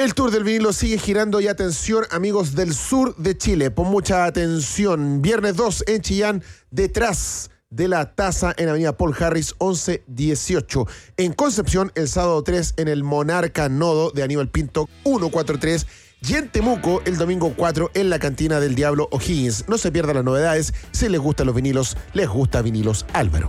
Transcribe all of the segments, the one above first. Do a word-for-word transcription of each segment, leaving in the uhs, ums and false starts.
El Tour del Vinilo sigue girando y atención, amigos del sur de Chile, pon mucha atención. Viernes dos en Chillán, detrás de la Taza en Avenida Paul Harris once dieciocho. En Concepción, el sábado tres en el Monarca Nodo de Aníbal Pinto ciento cuarenta y tres. Y en Temuco, el domingo cuatro en la Cantina del Diablo O'Higgins. No se pierdan las novedades. Si les gustan los vinilos, les gusta Vinilos Álvaro.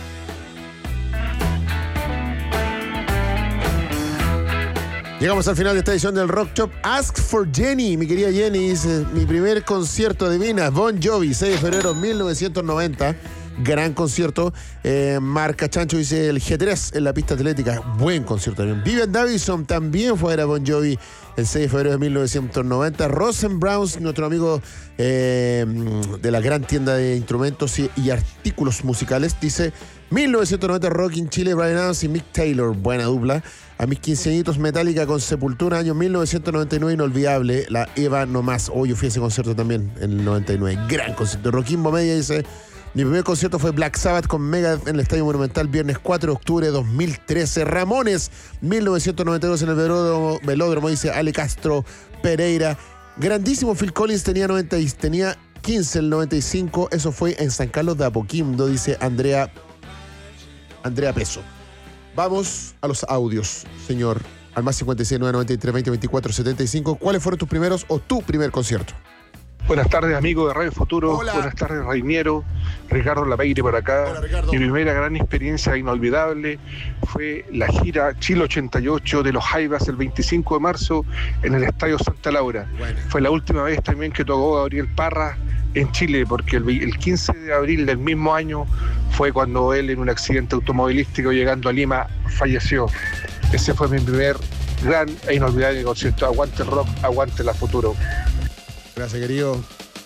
Llegamos al final de esta edición del Rock Shop. Ask for Jenny, mi querida Jenny, dice, mi primer concierto de Vina, Bon Jovi, seis de febrero de mil novecientos noventa. Gran concierto. Eh, Marca Chancho dice el G tres en la pista atlética. Buen concierto también. Vivian Davison también fue a ver a Bon Jovi el seis de febrero de mil novecientos noventa. Rosen Browns, nuestro amigo eh, de la gran tienda de instrumentos y, y artículos musicales, dice mil novecientos noventa Rock in Chile, Brian Adams y Mick Taylor. Buena dupla. A mis quince añitos, Metallica con Sepultura, año mil novecientos noventa y nueve, inolvidable. La Eva Nomás. Oh, yo fui a ese concierto también en el noventa y nueve. Gran concierto. Roquimbo Media dice, mi primer concierto fue Black Sabbath con Megadeth en el Estadio Monumental, viernes cuatro de octubre de dos mil trece. Ramones, mil novecientos noventa y dos en el velódromo, velódromo dice Ale Castro Pereira. Grandísimo Phil Collins, tenía, noventa, tenía quince el noventa y cinco. Eso fue en San Carlos de Apoquindo, dice Andrea, Andrea Peso. Vamos a los audios, señor. Al más cincuenta y seis, nueve noventa y tres, veinte, veinticuatro, setenta y cinco. ¿Cuáles fueron tus primeros o tu primer concierto? Buenas tardes, amigos de Radio Futuro. Hola. Buenas tardes, Reiniero. Ricardo Lapeire por acá. Hola, Ricardo. Mi primera gran experiencia inolvidable fue la gira Chile ochenta y ocho de los Jaivas el veinticinco de marzo en el Estadio Santa Laura. Bueno. Fue la última vez también que tocó Gabriel Parra en Chile, porque el, el quince de abril del mismo año fue cuando él, en un accidente automovilístico llegando a Lima, falleció. Ese fue mi primer gran e inolvidable concierto. Aguante el rock, aguante la Futuro. Gracias, querido.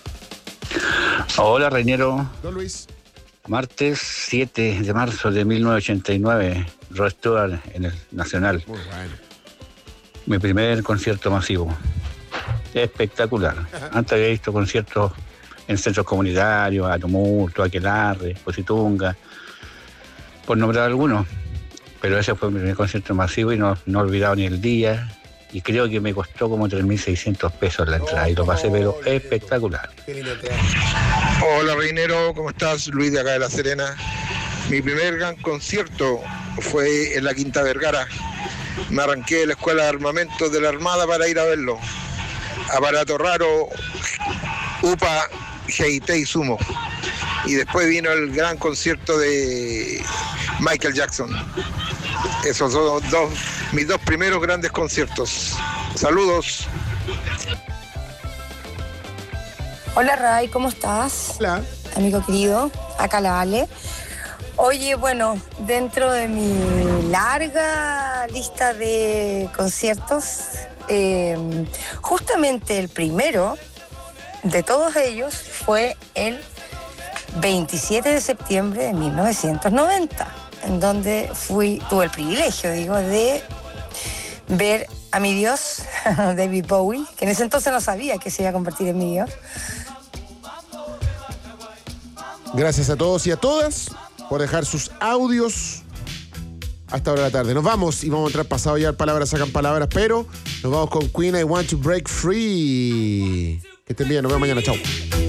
Hola, Reiniero. Don Luis. Martes siete de marzo de mil novecientos ochenta y nueve, Rod Stewart en el Nacional. Muy bueno. Mi primer concierto masivo. Espectacular. Antes había visto conciertos en centros comunitarios, a Tumulto, Aquelarre, Positunga, por nombrar algunos. Pero ese fue mi primer concierto masivo y no, no he olvidado ni el día. Y creo que me costó como tres mil seiscientos pesos la entrada. Y lo pasé, pero espectacular. Hola, Reinero, ¿cómo estás? Luis de acá de La Serena. Mi primer gran concierto fue en la Quinta Vergara. Me arranqué de la Escuela de Armamentos de la Armada para ir a verlo. Aparato Raro, U P A, G I T y Sumo. Y después vino el gran concierto de Michael Jackson. Esos son dos, mis dos primeros grandes conciertos. Saludos. Hola Ray, ¿cómo estás? Hola. Amigo querido, acá la Ale. Oye, bueno, dentro de mi larga lista de conciertos, eh, justamente el primero de todos ellos fue el veintisiete de septiembre de mil novecientos noventa, en donde fui, tuve el privilegio, digo, de ver a mi Dios, David Bowie, que en ese entonces no sabía que se iba a convertir en mi Dios. Gracias a todos y a todas por dejar sus audios hasta ahora de la tarde. Nos vamos y vamos a entrar pasado ya al Palabras Sacan Palabras, pero nos vamos con Queen, I Want to Break Free. Que estén bien, nos vemos mañana, chao.